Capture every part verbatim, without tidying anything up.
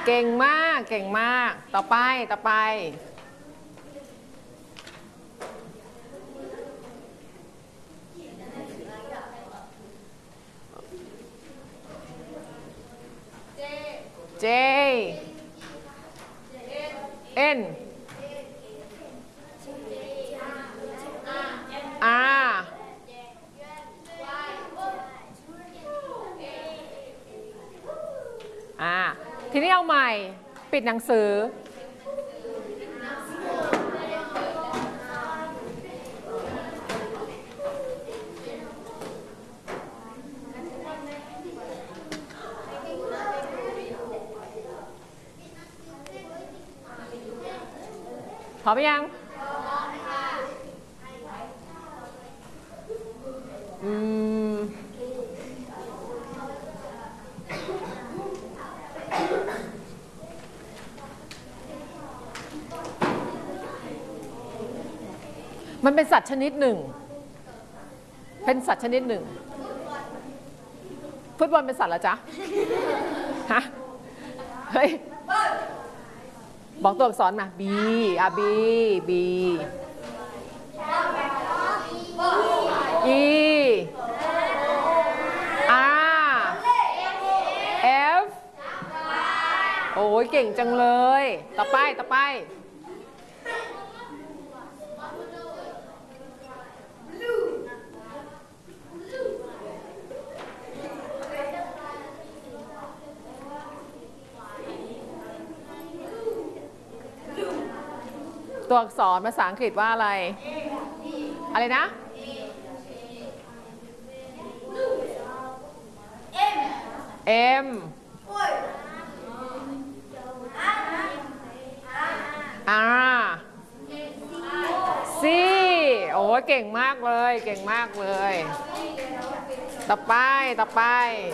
เก่งมากเก่งมากต่อไปต่อไปเจ N R อ่าทีนี้เอาใหม่ปิดหนังสือพร้อมยังอืมมันเป็นสัตว์ชนิดหนึ่งเป็นสัตว์ชนิดหนึ่งฟุตบอลเป็นสัตว์เหรอจ๊ะฮะเฮ้ยบอกตัวอักษรมา B อ่ะ B B E R F โอ้ยเก่งจังเลยต่อไปต่อไปตัวอักษรภาษาอังกฤษว่าอะไรอะไรนะ M R C โอ้เก่งมากเลยเก่งมากเลยต่อไปต่อไป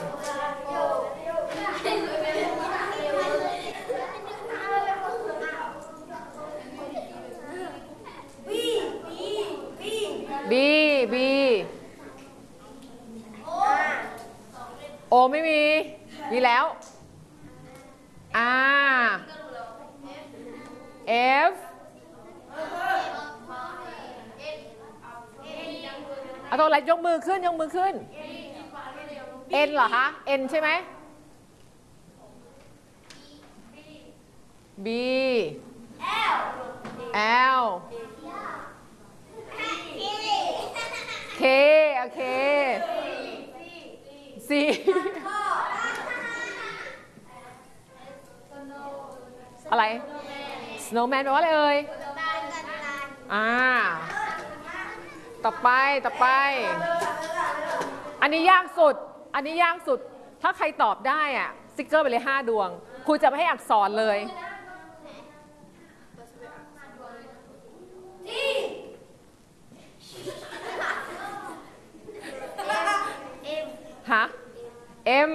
B B โอไม่มีมีแล้ว R F เอาตัวอะไรยกมือขึ้นยกมือขึ้น N เหรอคะ N ใช่ไหม B L K โอเค C อะไร snowman แปลว่าอะไรเอ่ยอ่าต่อไปต่อไปอันนี้ยากสุดอันนี้ยากสุดถ้าใครตอบได้อ่ะสติ๊กเกอร์ไปเลยห้าดวงครูจะไม่ให้อักษรเลยฮะ M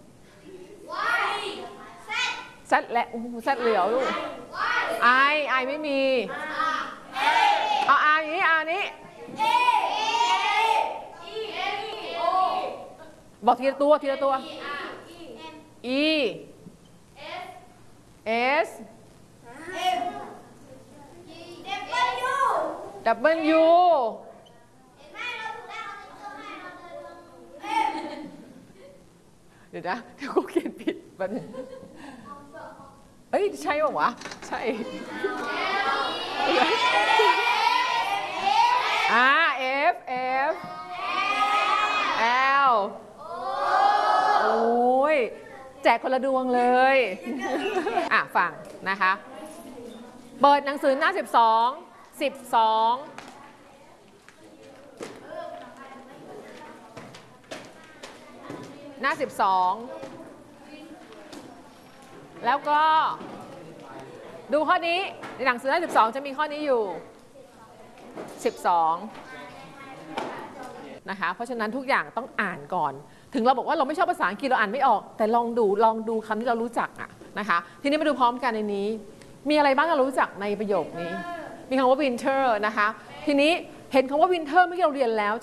แซดและแซดเหลียวลูก I I ไม่มีเอา R นี้ R นี้บอกทีละตัวทีละตัว E S W เดี๋ยวนะเดี๋ยวกูเขียนผิดมันเอ้ยใช่ป่าววะใช่อ่า F F L โอ้ยแจกคนละดวงเลยอ่ะฟังนะคะเปิดหนังสือหน้าสิบสองสิบสองหน้าสิบสองแล้วก็ดูข้อนี้ในหนังสือหน้าสิบสองจะมีข้อนี้อยู่สิบสองนะคะเพราะฉะนั้นทุกอย่างต้องอ่านก่อนถึงเราบอกว่าเราไม่ชอบภาษาอังกฤษเราอ่านไม่ออกแต่ลองดูลองดูคำที่เรารู้จักอะนะคะทีนี้มาดูพร้อมกันในนี้มีอะไรบ้างเรารู้จักในประโยคนี้มีคำว่า winter นะคะทีนี้เห็นคำว่า winter เมื่อกี้เราเรียนแล้ว